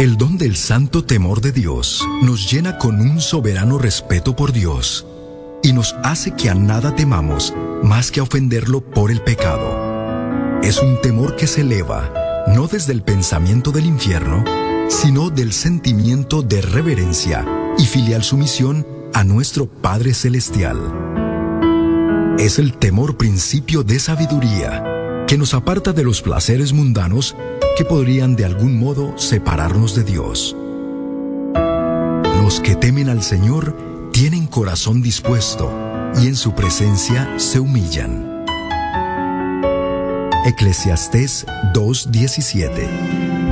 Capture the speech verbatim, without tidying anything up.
El don del santo temor de Dios nos llena con un soberano respeto por Dios y nos hace que a nada temamos más que a ofenderlo por el pecado. Es un temor que se eleva no desde el pensamiento del infierno, sino del sentimiento de reverencia y filial sumisión a nuestro Padre Celestial. Es el temor principio de sabiduría que nos aparta de los placeres mundanos que podrían de algún modo separarnos de Dios. Los que temen al Señor tienen corazón dispuesto y en su presencia se humillan. Eclesiastés dos diecisiete.